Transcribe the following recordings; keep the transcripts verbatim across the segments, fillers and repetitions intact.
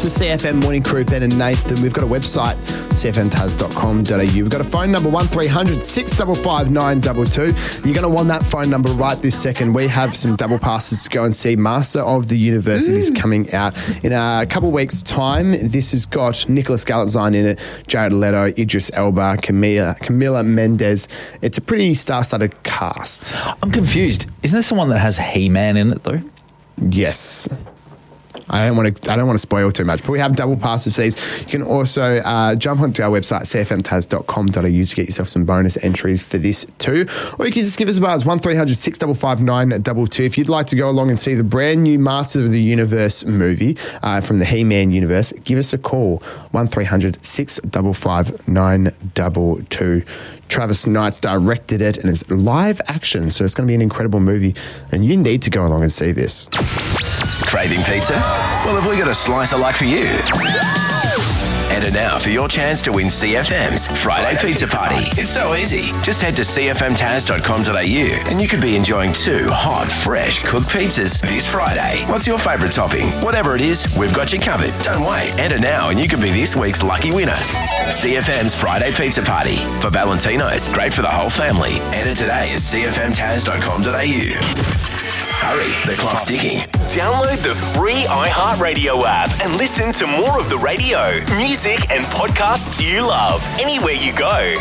It's the C F M Morning Crew, Ben and Nathan. We've got a website, c f m taz dot com dot a u. We've got a phone number, one three hundred six five five nine two two. You're going to want that phone number right this second. We have some double passes to go and see Master of the Universe coming out in a couple of weeks' time. This has got Nicholas Galitzine in it, Jared Leto, Idris Elba, Camila, Camila Mendes. It's a pretty star-studded cast. I'm confused. Isn't this the one that has He-Man in it, though? Yes. I don't want to. I don't want to spoil too much, but we have double passes for these. You can also uh, jump onto our website, c f m taz dot com dot a u, to get yourself some bonus entries for this too. Or you can just give us a buzz, one three hundred six five five nine two two. If you'd like to go along and see the brand new Master of the Universe movie uh, from the He-Man universe, give us a call, one three hundred six five five nine two two. Travis Knight's directed it, and it's live action, so it's going to be an incredible movie, and you need to go along and see this. Craving pizza? Well, have we got a slice of luck for you? Enter now for your chance to win C F M's Friday, Friday Pizza, Pizza Party. Party. It's so easy. Just head to c f m taz dot com dot a u and you could be enjoying two hot, fresh cooked pizzas this Friday. What's your favourite topping? Whatever it is, we've got you covered. Don't wait. Enter now and you could be this week's lucky winner. C F M's Friday Pizza Party. For Valentino's, great for the whole family. Enter today at c f m taz dot com dot a u. Hurry, the clock's ticking. Download the free iHeartRadio app and listen to more of the radio, music and podcasts you love anywhere you go.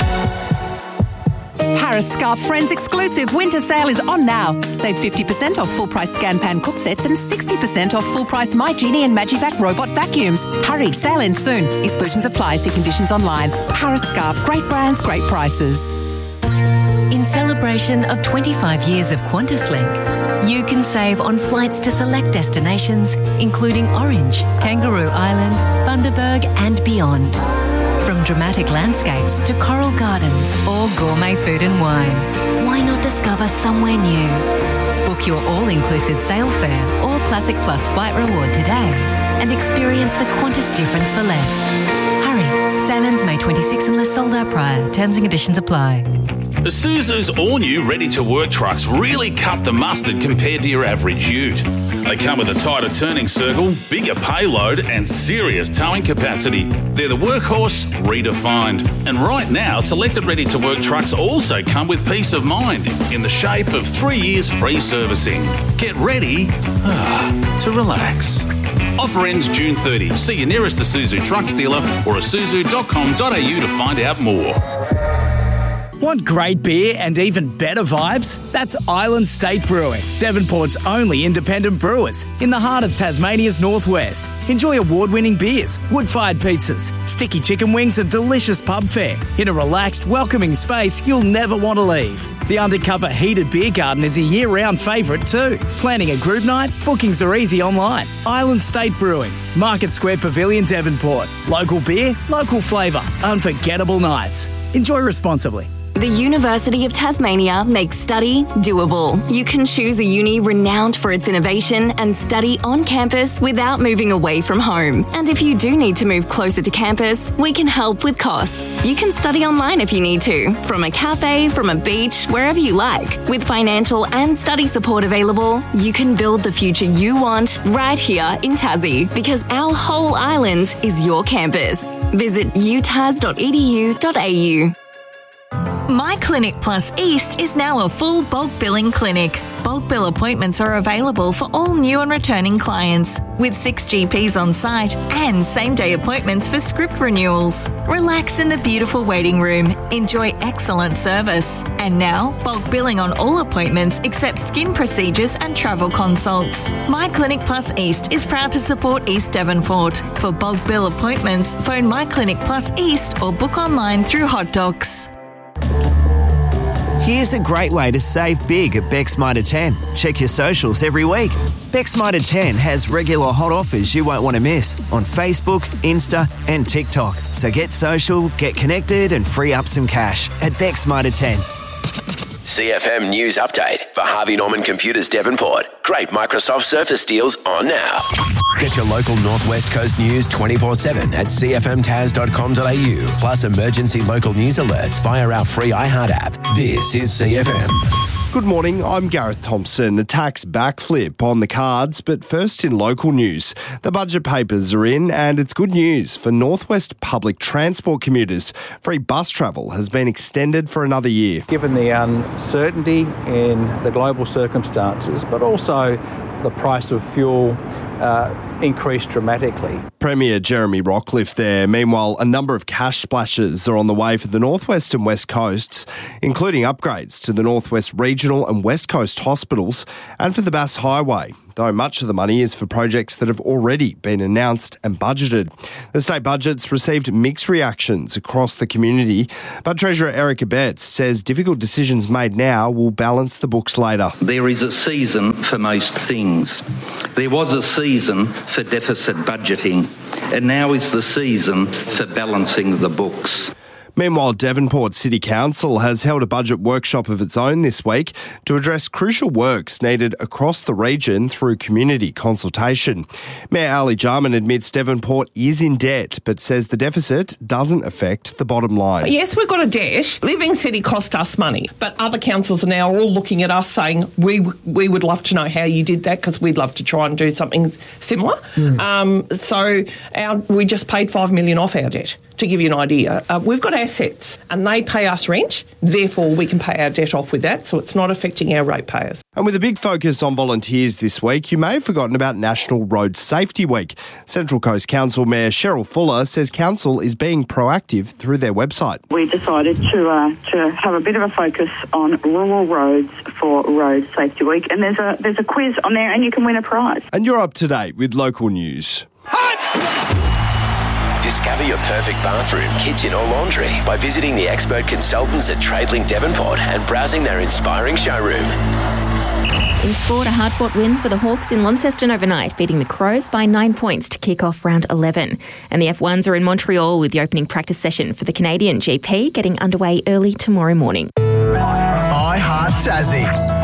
Harris Scarf Friends exclusive winter sale is on now. Save fifty percent off full-price Scan Pan cook sets and sixty percent off full-price My Genie and Magivac robot vacuums. Hurry, sale ends soon. Exclusions apply. See conditions online. Harris Scarf, great brands, great prices. In celebration of twenty-five years of QantasLink, you can save on flights to select destinations, including Orange, Kangaroo Island, Bundaberg and beyond. From dramatic landscapes to coral gardens or gourmet food and wine, why not discover somewhere new? Book your all-inclusive sail fare or Classic Plus flight reward today and experience the Qantas difference for less. Hurry, sail ends May twenty-sixth unless sold out prior. Terms and conditions apply. Isuzu's all-new ready-to-work trucks really cut the mustard compared to your average ute. They come with a tighter turning circle, bigger payload and serious towing capacity. They're the workhorse redefined. And right now, selected ready-to-work trucks also come with peace of mind in the shape of three years free servicing. Get ready ah, to relax. Offer ends June thirtieth. See your nearest Isuzu trucks dealer or isuzu dot com dot a u to find out more. Want great beer and even better vibes? That's Island State Brewing, Devonport's only independent brewers in the heart of Tasmania's northwest. Enjoy award-winning beers, wood-fired pizzas, sticky chicken wings and delicious pub fare in a relaxed, welcoming space you'll never want to leave. The undercover heated beer garden is a year-round favourite too. Planning a group night? Bookings are easy online. Island State Brewing, Market Square Pavilion, Devonport. Local beer, local flavour, unforgettable nights. Enjoy responsibly. The University of Tasmania makes study doable. You can choose a uni renowned for its innovation and study on campus without moving away from home. And if you do need to move closer to campus, we can help with costs. You can study online if you need to, from a cafe, from a beach, wherever you like. With financial and study support available, you can build the future you want right here in Tassie, because our whole island is your campus. Visit u tas dot e d u dot a u. My Clinic Plus East is now a full bulk billing clinic. Bulk bill appointments are available for all new and returning clients, with six G Ps on site and same-day appointments for script renewals. Relax in the beautiful waiting room. Enjoy excellent service. And now, bulk billing on all appointments except skin procedures and travel consults. My Clinic Plus East is proud to support East Devonport. For bulk bill appointments, phone My Clinic Plus East or book online through Hot Docs. Here's a great way to save big at Beck's Mitre ten. Check your socials every week. Beck's Mitre ten has regular hot offers you won't want to miss on Facebook, Insta and TikTok. So get social, get connected and free up some cash at Beck's Mitre ten. C F M News Update for Harvey Norman Computers Devonport. Great Microsoft Surface deals on now. Get your local Northwest Coast news twenty-four seven at c f m taz dot com dot a u. Plus emergency local news alerts via our free iHeart app. This is C F M. Good morning, I'm Gareth Thompson. A tax backflip on the cards, but first in local news. The budget papers are in and it's good news for Northwest public transport commuters. Free bus travel has been extended for another year. Given the uncertainty in the global circumstances, but also the price of fuel uh, increased dramatically. Premier Jeremy Rockliff there. Meanwhile, a number of cash splashes are on the way for the Northwest and West Coasts, including upgrades to the Northwest Regional and West Coast hospitals and for the Bass Highway, though much of the money is for projects that have already been announced and budgeted. The state budget's received mixed reactions across the community, but Treasurer Erica Betts says difficult decisions made now will balance the books later. There is a season for most things. There was a season for deficit budgeting, and now is the season for balancing the books. Meanwhile, Devonport City Council has held a budget workshop of its own this week to address crucial works needed across the region through community consultation. Mayor Ali Jarman admits Devonport is in debt, but says the deficit doesn't affect the bottom line. Yes, we've got a debt. Living City cost us money, but other councils are now all looking at us saying, we we would love to know how you did that because we'd love to try and do something similar. Mm. Um, so our, we just paid five million dollars off our debt. To give you an idea, uh, we've got assets and they pay us rent, therefore we can pay our debt off with that, so it's not affecting our ratepayers. And with a big focus on volunteers this week, you may have forgotten about National Road Safety Week. Central Coast Council Mayor Cheryl Fuller says council is being proactive through their website. We decided to uh, to have a bit of a focus on rural roads for Road Safety Week, and there's a there's a quiz on there and you can win a prize. And you're up to date with local news. Discover your perfect bathroom, kitchen or laundry by visiting the expert consultants at Tradelink Devonport and browsing their inspiring showroom. In sport, a hard-fought win for the Hawks in Launceston overnight, beating the Crows by nine points to kick off round eleven. And the F ones are in Montreal with the opening practice session for the Canadian G P getting underway early tomorrow morning. I Heart Tassie.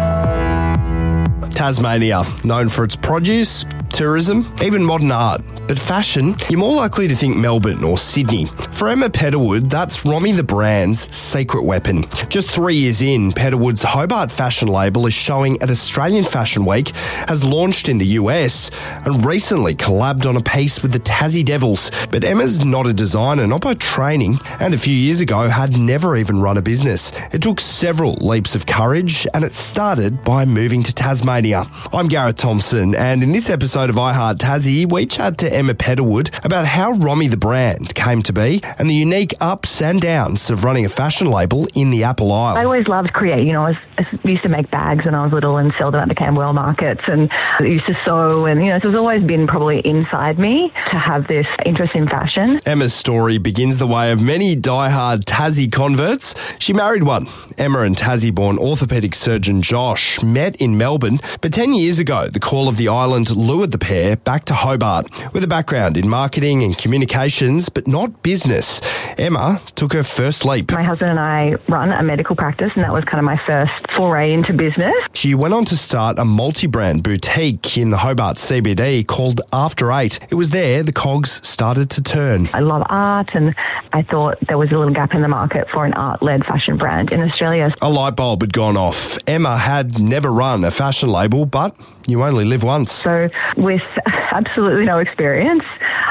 Tasmania, known for its produce, tourism, even modern art. But fashion, you're more likely to think Melbourne or Sydney. For Emma Peterwood, that's Romy the brand's secret weapon. Just three years in, Peterwood's Hobart fashion label is showing at Australian Fashion Week, has launched in the U S, and recently collabed on a piece with the Tassie Devils. But Emma's not a designer, not by training, and a few years ago had never even run a business. It took several leaps of courage, and it started by moving to Tasmania. I'm Gareth Thompson, and in this episode of I Heart Tassie, we chat to Emma Peterwood about how Romy the brand came to be and the unique ups and downs of running a fashion label in the Apple Isle. I always loved create. You know, I, was, I used to make bags when I was little and sell them at the Camberwell markets, and I used to sew, and you know, so it's always been probably inside me to have this interest in fashion. Emma's story begins the way of many diehard Tassie converts. She married one. Emma and Tassie-born orthopaedic surgeon Josh met in Melbourne, but ten years ago, the call of the island lured the pair back to Hobart. With a background in marketing and communications, but not business, Emma took her first leap. My husband and I run a medical practice, and that was kind of my first foray into business. She went on to start a multi-brand boutique in the Hobart C B D called After Eight. It was there the cogs started to turn. I love art, and I thought there was a little gap in the market for an art-led fashion brand in Australia. A light bulb had gone off. Emma had never run a fashion label, but you only live once. So with absolutely no experience,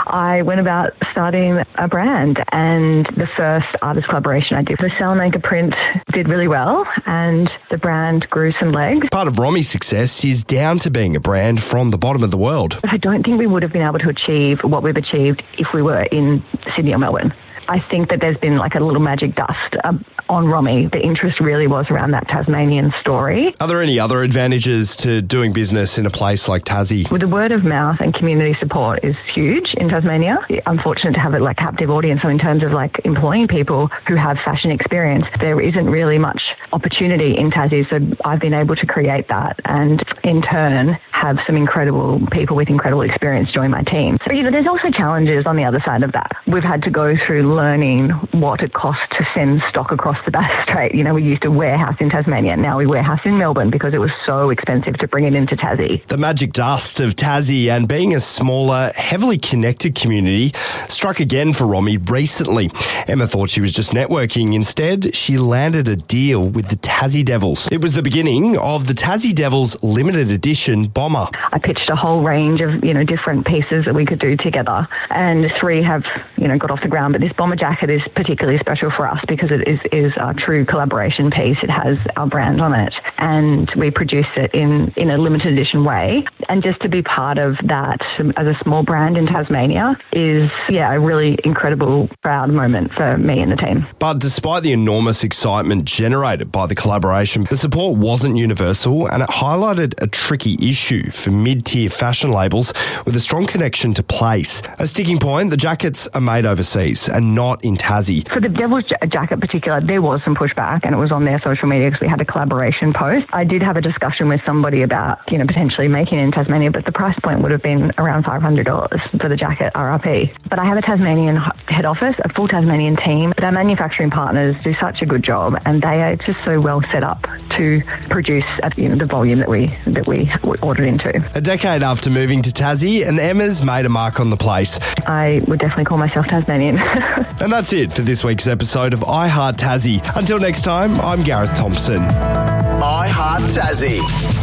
I went about starting a brand, and the first artist collaboration I did, the Salamander print, did really well, and the brand grew some legs. Part of Romy's success is down to being a brand from the bottom of the world. I don't think we would have been able to achieve what we've achieved if we were in Sydney or Melbourne. I think that there's been like a little magic dust um, on Romy. The interest really was around that Tasmanian story. Are there any other advantages to doing business in a place like Tassie? With the word of mouth and community support is huge in Tasmania. I'm fortunate to have a like captive audience. So in terms of like employing people who have fashion experience, there isn't really much opportunity in Tassie. So I've been able to create that, and in turn have some incredible people with incredible experience join my team. So, you know, there's also challenges on the other side of that. We've had to go through learning what it costs to send stock across the Bass Strait. You know, we used to warehouse in Tasmania. Now we warehouse in Melbourne because it was so expensive to bring it into Tassie. The magic dust of Tassie and being a smaller, heavily connected community struck again for Romy recently. Emma thought she was just networking. Instead, she landed a deal with the Tassie Devils. It was the beginning of the Tassie Devils limited edition bomber. I pitched a whole range of, you know, different pieces that we could do together, and three have, you know, got off the ground. But this bomber jacket is particularly special for us because it is, is a true collaboration piece. It has our brand on it, and we produced it in, in a limited edition way. And just to be part of that as a small brand in Tasmania is, yeah, a really incredible, proud moment for me and the team. But despite the enormous excitement generated by the collaboration, the support wasn't universal, and it highlighted a tricky issue for mid-tier fashion labels with a strong connection to place. A sticking point, the jackets are made overseas and not in Tassie. For the Devil's ja- jacket in particular, there was some pushback, and it was on their social media because we had a collaboration post. I did have a discussion with somebody about, you know, potentially making it in Tasmania, but the price point would have been around five hundred dollars for the jacket R R P. But I have a Tasmanian head office, a full Tasmanian team, but our manufacturing partners do such a good job, and they are just so well set up to produce at, you know, the volume that we that we ordered into. A decade after moving to Tassie, and Emma's made a mark on the place. I would definitely call myself Tasmanian. And that's it for this week's episode of I Heart Tassie. Until next time, I'm Gareth Thompson. I Heart Tassie.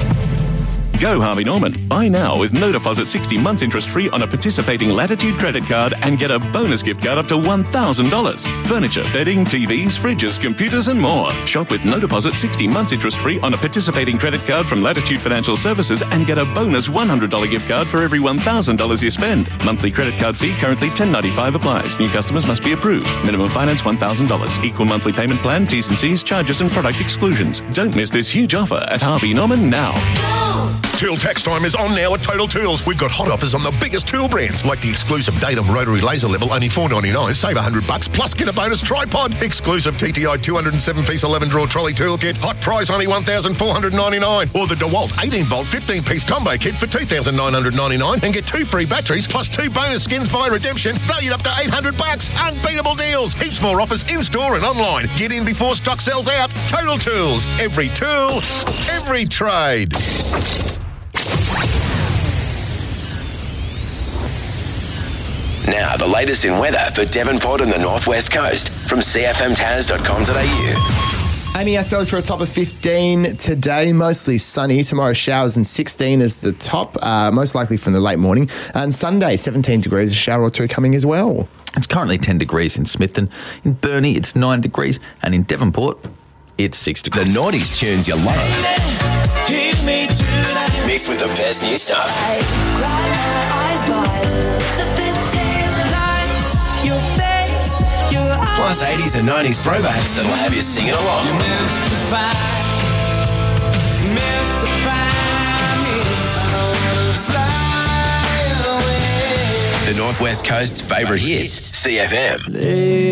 Go Harvey Norman. Buy now with no deposit, sixty months interest free on a participating Latitude credit card and get a bonus gift card up to one thousand dollars. Furniture, bedding, T Vs, fridges, computers and more. Shop with no deposit, sixty months interest free on a participating credit card from Latitude Financial Services and get a bonus one hundred dollars gift card for every one thousand dollars you spend. Monthly credit card fee currently ten dollars ninety-five applies. New customers must be approved. Minimum finance one thousand dollars. Equal monthly payment plan, T's and C's, charges and product exclusions. Don't miss this huge offer at Harvey Norman now. Tool tax time is on now at Total Tools. We've got hot offers on the biggest tool brands, like the exclusive Datum rotary laser level, only four ninety-nine. Save one hundred bucks, plus get a bonus tripod. Exclusive T T I two hundred seven piece eleven drawer trolley toolkit. Hot price only one thousand four hundred ninety-nine. Or the DeWalt eighteen volt fifteen piece combo kit for two thousand nine hundred ninety-nine and get two free batteries plus two bonus skins via redemption, valued up to eight hundred bucks. Unbeatable deals. Heaps more offers in store and online. Get in before stock sells out. Total Tools. Every tool, every trade. Now, the latest in weather for Devonport and the Northwest Coast from c f m taz dot com dot a u. Aiming ourselves for a top of fifteen today, mostly sunny. Tomorrow, showers and sixteen is the top, uh, most likely from the late morning. And Sunday, seventeen degrees, a shower or two coming as well. It's currently ten degrees in Smithton. In Burnie, it's nine degrees. And in Devonport, it's six degrees. The noughties tunes you love. Mixed with the best new stuff. Plus eighties and nineties throwbacks that'll have you singing along. The Northwest Coast's favourite hits, C F M.